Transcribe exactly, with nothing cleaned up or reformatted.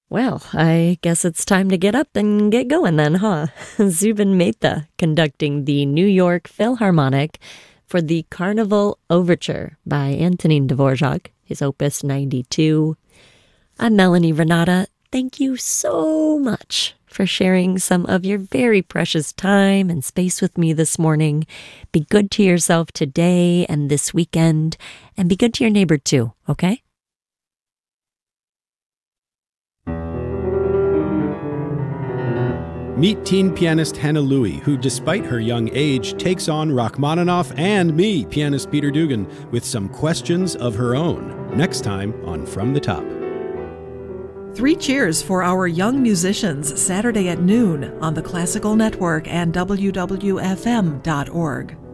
Well, I guess it's time to get up and get going then, huh? Zubin Mehta conducting the New York Philharmonic for the Carnival Overture by Antonin Dvorak, his Opus ninety-two. I'm Melanie Renata. Thank you so much for sharing some of your very precious time and space with me this morning. Be good to yourself today and this weekend, and be good to your neighbor too, okay? Meet teen pianist Hannah Louie, who, despite her young age, takes on Rachmaninoff and me, pianist Peter Dugan, with some questions of her own. Next time on From the Top. Three cheers for our young musicians, Saturday at noon on the Classical Network and W W F M dot org.